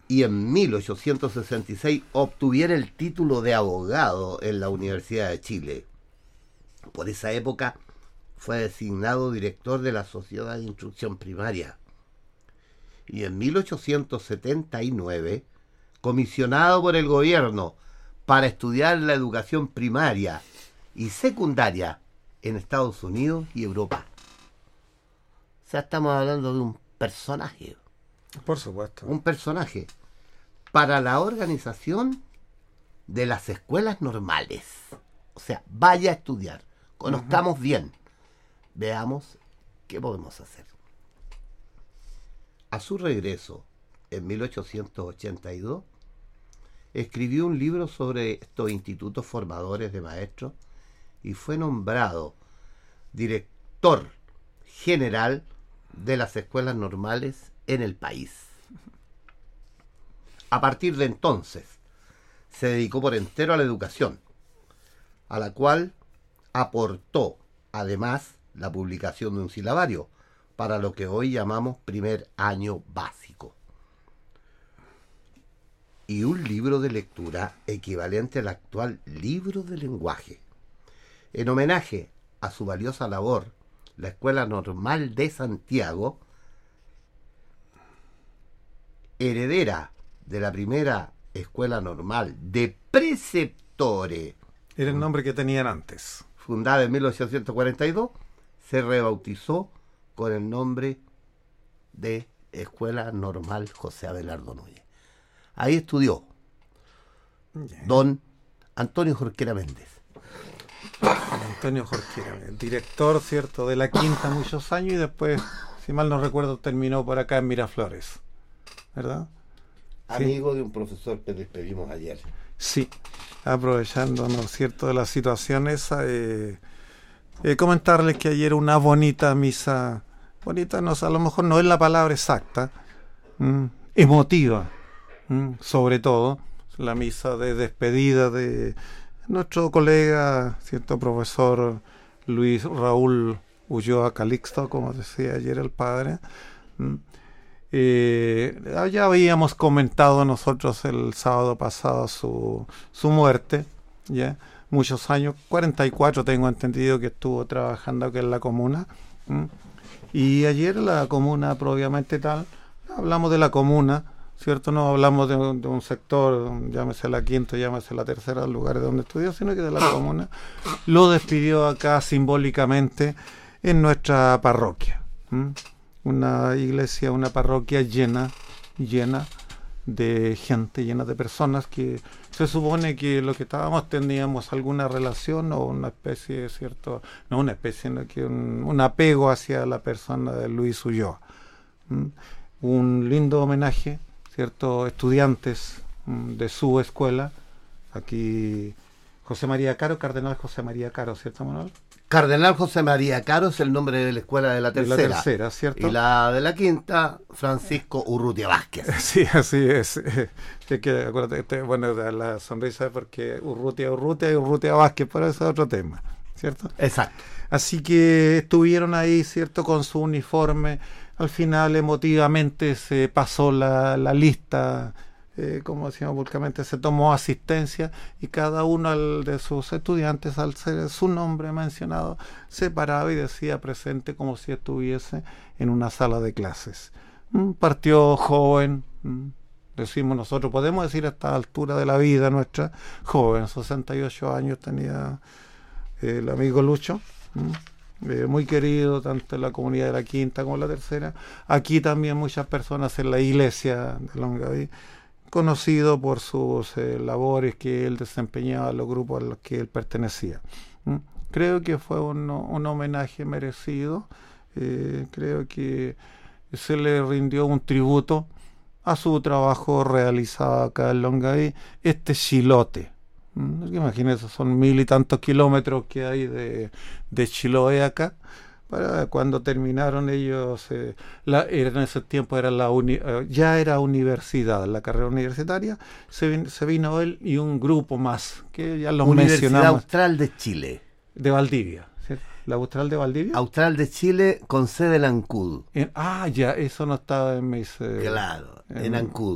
y en 1866 obtuviera el título de abogado en la Universidad de Chile. Por esa época fue designado director de la Sociedad de Instrucción Primaria. Y en 1879, comisionado por el gobierno para estudiar la educación primaria y secundaria en Estados Unidos y Europa. O sea, estamos hablando de un personaje. Por supuesto. Un personaje para la organización de las escuelas normales. O sea, vaya a estudiar, conozcamos bien, veamos qué podemos hacer. A su regreso, en 1882, escribió un libro sobre estos institutos formadores de maestros y fue nombrado director general de las escuelas normales en el país. A partir de entonces, se dedicó por entero a la educación, a la cual aportó además la publicación de un silabario para lo que hoy llamamos primer año básico, y un libro de lectura equivalente al actual libro de lenguaje. En homenaje a su valiosa labor, la Escuela Normal de Santiago, heredera de la primera Escuela Normal de Preceptores, era el nombre que tenían antes, fundada en 1842, se rebautizó con el nombre de Escuela Normal José Abelardo Núñez. Ahí estudió don Antonio Jorquera Méndez. Antonio Jorquera, director, cierto, de la Quinta muchos años, y después, si mal no recuerdo, terminó por acá en Miraflores, ¿verdad? Amigo de un profesor que despedimos ayer. Sí, aprovechándonos, cierto, de la situación esa, comentarles que ayer una bonita misa, bonita, no, a lo mejor no es la palabra exacta, emotiva, sobre todo, la misa de despedida de nuestro colega, cierto, profesor Luis Raúl Ulloa Calixto, como decía ayer el padre. Ya habíamos comentado nosotros el sábado pasado su muerte, ya muchos años, 44 tengo entendido que estuvo trabajando aquí en la comuna, y ayer la comuna propiamente tal, hablamos de la comuna, ¿cierto? No hablamos de un sector, llámese la Quinta, llámese la Tercera, lugares donde estudió, sino que de la comuna. Lo despidió acá simbólicamente en nuestra parroquia. Una iglesia, una parroquia llena de gente, llena de personas que se supone que lo que estábamos teníamos alguna relación o una especie, ¿cierto? No una especie, sino que un apego hacia la persona de Luis Ulloa. Un lindo homenaje, ¿cierto? Estudiantes de su escuela, aquí José María Caro, Cardenal José María Caro, ¿cierto, Manuel? Cardenal José María Caro es el nombre de la escuela de la Tercera. De la Tercera, ¿cierto? Y la de la Quinta, Francisco Urrutia Vázquez. Sí, así es. Es que, acuérdate, bueno, la sonrisa es porque Urrutia y Urrutia Vázquez, pero ese es otro tema, ¿cierto? Exacto. Así que estuvieron ahí, ¿cierto?, con su uniforme. Al final, emotivamente, se pasó la lista, como decíamos vulgarmente, se tomó asistencia y cada uno de sus estudiantes, al ser su nombre mencionado, se paraba y decía presente como si estuviese en una sala de clases. Partió joven, decimos nosotros, podemos decir a esta altura de la vida nuestra, joven, 68 años tenía el amigo Lucho, muy querido tanto en la comunidad de la Quinta como en la Tercera. Aquí también muchas personas en la iglesia de Longaví, conocido por sus labores que él desempeñaba en los grupos a los que él pertenecía. Creo que fue un homenaje merecido. Creo que se le rindió un tributo a su trabajo realizado acá en Longaví, este chilote. Imagínense, son 1000 y tantos kilómetros que hay de Chiloé acá. Para cuando terminaron ellos, en ese tiempo era ya era universidad, la carrera universitaria, se vino él y un grupo más, que ya los Universidad mencionamos. Austral de Chile. De Valdivia, ¿cierto? ¿La Austral de Valdivia? Austral de Chile con sede en Ancud. Ya, eso no estaba en mis... Claro, en Ancud.